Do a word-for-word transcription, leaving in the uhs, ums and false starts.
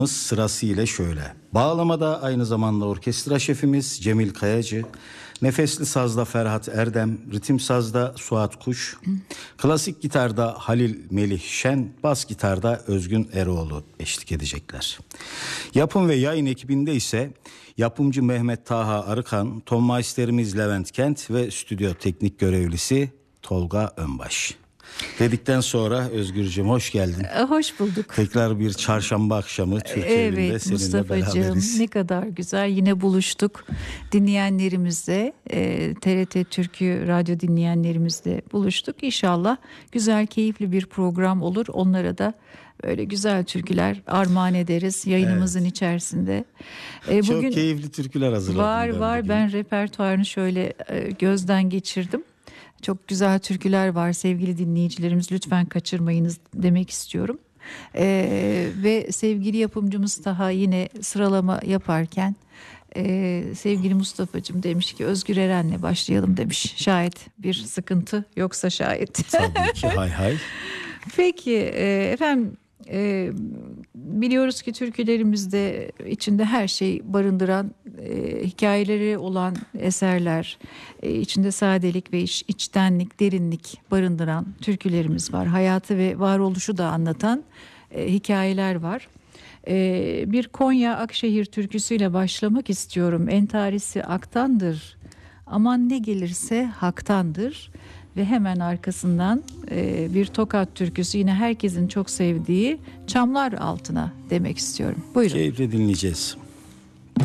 Sırasıyla şöyle. Bağlamada aynı zamanda orkestra şefimiz Cemil Kayacı, nefesli sazda Ferhat Erdem, ritim sazda Suat Kuş, klasik gitarda Halil Melih Şen, bas gitarda Özgün Eroğlu eşlik edecekler. Yapım ve yayın ekibinde ise yapımcı Mehmet Taha Arıkan, ton maisterimiz Levent Kent ve stüdyo teknik görevlisi Tolga Önbaş. Dedikten sonra Özgürcüğüm hoş geldin. Hoş bulduk. Tekrar bir çarşamba akşamı Türkiye'de evet, seninle Mustafa'cığım, beraberiz. ne kadar güzel, yine buluştuk. Dinleyenlerimizle, e, T R T Türk'ü radyo dinleyenlerimizle buluştuk. İnşallah güzel, keyifli bir program olur. Onlara da böyle güzel türküler armağan ederiz yayınımızın evet. içerisinde. E, bugün çok keyifli türküler hazırladım. Var ben var bugün. Ben repertuarını şöyle e, gözden geçirdim. Çok güzel türküler var sevgili dinleyicilerimiz, lütfen kaçırmayınız demek istiyorum. Ee, ve sevgili yapımcımız daha yine sıralama yaparken e, sevgili Mustafa'cığım demiş ki Özgür Eren'le başlayalım demiş. Şayet bir sıkıntı yoksa şayet. Tabii ki, hay hay. Peki e, efendim. Ee, biliyoruz ki türkülerimizde içinde her şey barındıran e, hikayeleri olan eserler, e, içinde sadelik ve iç, içtenlik, derinlik barındıran türkülerimiz var. Hayatı ve varoluşu da anlatan e, hikayeler var. E, bir Konya Akşehir türküsüyle başlamak istiyorum. Entarisi aktandır, aman ne gelirse haktandır. Ve hemen arkasından e, bir Tokat türküsü, yine herkesin çok sevdiği Çamlar Altına demek istiyorum. Buyurun. Keyifle dinleyeceğiz.